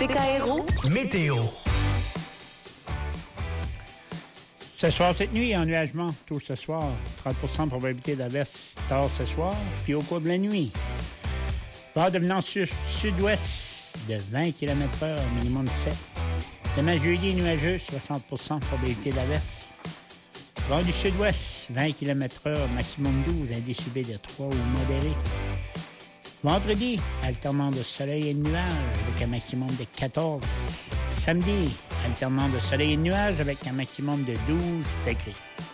DKRO. Météo. Ce soir, cette nuit, ennuagement tôt ce soir. 30% de probabilité d'averse tard ce soir. Puis au cours de la nuit, vent devenant sud-ouest de 20 km/h, minimum 7. Demain jeudi, nuageux, 60% de probabilité d'averse. Vent du sud-ouest, 20 km/h, maximum 12, un décibel de 3 ou modéré. Vendredi, alternant de soleil et de nuages avec un maximum de 14. Samedi, alternant de soleil et de nuages avec un maximum de 12 degrés.